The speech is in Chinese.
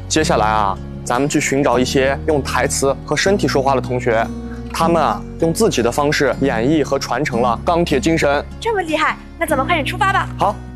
接下来啊，咱们去寻找一些用台词和身体说话的同学，他们啊用自己的方式演绎和传承了钢铁精神。 这么厉害，那咱们快点出发吧。 好。